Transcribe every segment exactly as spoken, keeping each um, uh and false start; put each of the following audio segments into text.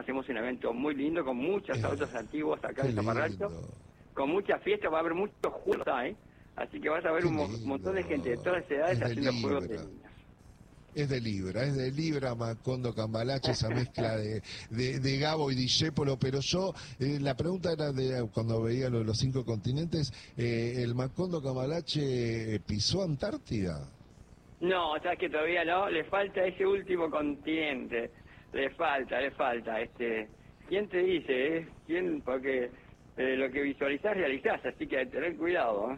hacemos un evento muy lindo con muchos Eh, autos antiguos acá qué en Zaparralto, lindo. con muchas fiestas, va a haber muchos juegos, ¿eh? Así que vas a ver Qué un mo- lindo. montón de gente de todas las edades Es de haciendo juegos de Libra. niños. Es de Libra, es de Libra, Macondo, Cambalache, esa mezcla de, de, de Gabo y Discépolo, pero yo, eh, la pregunta era de cuando veía lo de los cinco continentes, eh, ¿el Macondo Cambalache pisó Antártida? No, sabes que todavía no, le falta ese último continente, le falta, le falta, este, ¿quién te dice, eh? ¿Quién? Porque eh, lo que visualizás, realizás, así que tener cuidado, ¿eh?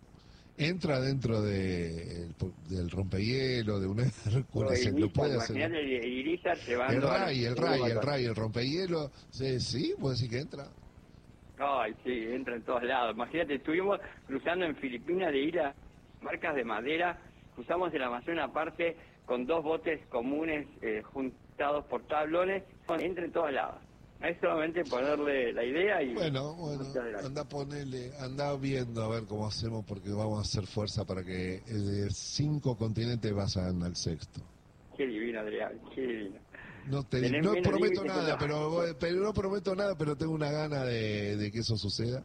¿Entra dentro de, el- del rompehielo, de un Hércules? Lo ¿Lo puede hacer? Imagínate el Irizar El llevando... al- Ray, el Ray, el Ray, el rompehielo, sí, sí, puede decir que entra. Ay, sí, entra en todos lados. Imagínate, estuvimos cruzando en Filipinas de ir a marcas de madera, cruzamos el Amazonas aparte con dos botes comunes eh, juntados por tablones, entra en todos lados. Es solamente ponerle la idea y... Bueno, bueno, Muchas gracias. anda a ponerle, anda viendo a ver cómo hacemos, porque vamos a hacer fuerza para que eh, de cinco continentes vayan al sexto. Qué divino, Adrián, qué divino. No te Tenés no menos prometo límites nada, que pero, pero no prometo nada, pero tengo una gana de, de que eso suceda.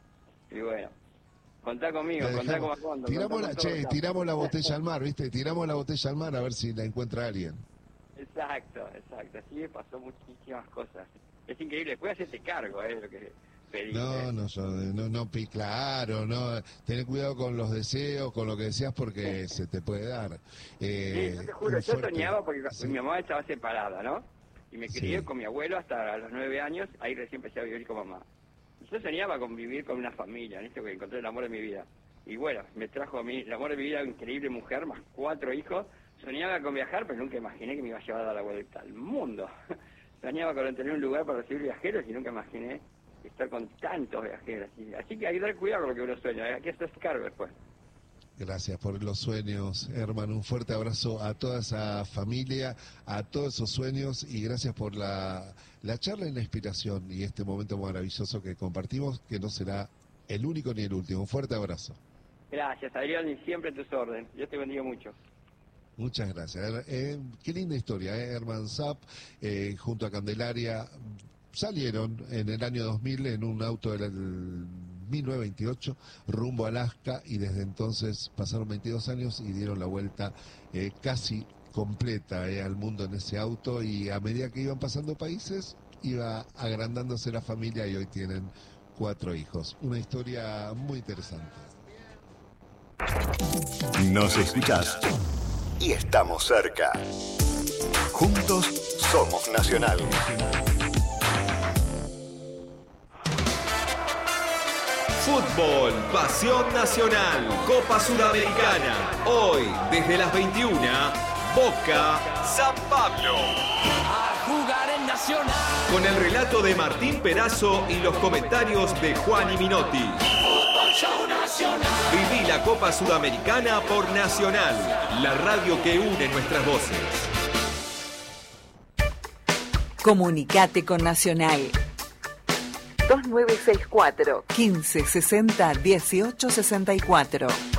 Y bueno, contá conmigo, La contá con dejamos. Macondo. Tiramos contá la, con todos che, los tiramos la botella al mar, ¿viste? Tiramos la botella al mar a ver si la encuentra alguien. Exacto, exacto. Así me pasó muchísimas cosas. Es increíble. Después hacerte cargo, ¿eh? De lo que pedí. No, ¿eh? no, yo, no, no, pi- claro, no, tener cuidado con los deseos, con lo que deseas, porque se te puede dar. Eh, Sí, yo te juro, un yo fuerte- soñaba porque sí. mi mamá estaba separada, ¿no? Y me crié Sí. con mi abuelo hasta los nueve años, ahí recién empecé a vivir con mamá. Y yo soñaba con vivir con una familia, ¿viste? Que encontré el amor de mi vida. Y bueno, me trajo a mí el amor de mi vida, una increíble mujer, más cuatro hijos. Soñaba con viajar, pero nunca imaginé que me iba a llevar a dar la vuelta al mundo. Soñaba con tener un lugar para recibir viajeros y nunca imaginé estar con tantos viajeros. Y- Así que hay que tener cuidado con lo que uno sueña, hay que hacerse cargo después. Gracias por los sueños, hermano. Un fuerte abrazo a toda esa familia, a todos esos sueños y gracias por la, la charla y la inspiración y este momento maravilloso que compartimos, que no será el único ni el último. Un fuerte abrazo. Gracias, Adrián, y siempre a tus órdenes. Dios te bendiga mucho. Muchas gracias. Eh, qué linda historia, ¿eh? Herman Zapp, eh, junto a Candelaria, salieron en el año dos mil en un auto del mil novecientos veintiocho rumbo a Alaska y desde entonces pasaron veintidós años y dieron la vuelta eh, casi completa eh, al mundo en ese auto y a medida que iban pasando países iba agrandándose la familia y hoy tienen cuatro hijos. Una historia muy interesante. Nos escuchás y estamos cerca. Juntos somos Nacional. Fútbol, pasión nacional, Copa Sudamericana. Hoy, desde las veintiuna, Boca, San Pablo. A jugar en Nacional. Con el relato de Martín Perazo y los comentarios de Juan y Minotti. Fútbol Show Nacional. Viví la Copa Sudamericana por Nacional, la radio que une nuestras voces. Comunicate con Nacional. dos nueve seis cuatro, quince sesenta, dieciocho sesenta y cuatro.